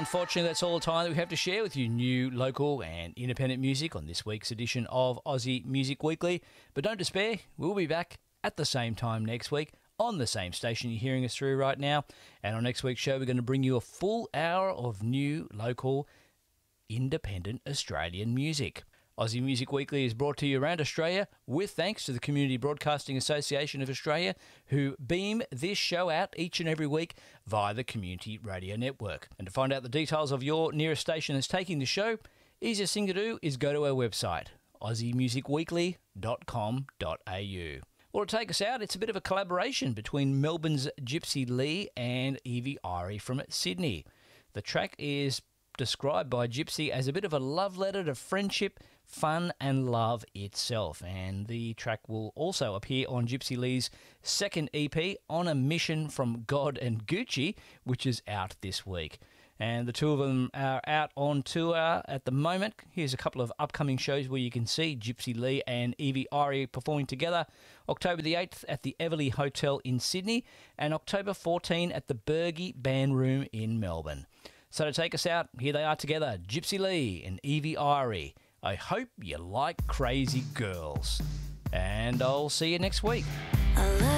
unfortunately, that's all the time that we have to share with you. New, local and independent music on this week's edition of Aussie Music Weekly. But don't despair, we'll be back at the same time next week on the same station you're hearing us through right now. And on next week's show, we're going to bring you a full hour of new, local, independent Australian music. Aussie Music Weekly is brought to you around Australia with thanks to the Community Broadcasting Association of Australia, who beam this show out each and every week via the Community Radio Network. And to find out the details of your nearest station that's taking the show, easiest thing to do is go to our website, aussiemusicweekly.com.au. Well, to take us out, it's a bit of a collaboration between Melbourne's Gypsy Lee and Evie Ari from Sydney. The track is described by Gypsy as a bit of a love letter to friendship, fun and love itself. And the track will also appear on Gypsy Lee's second EP, On a Mission from God and Gucci, which is out this week. And the two of them are out on tour at the moment. Here's a couple of upcoming shows where you can see Gypsy Lee and Evie Ari performing together. October the 8th at the Everleigh Hotel in Sydney and October 14 at the Bergie Band Room in Melbourne. So to take us out, here they are together, Gypsy Lee and Evie Ari. I hope you like Crazy Girls. And I'll see you next week.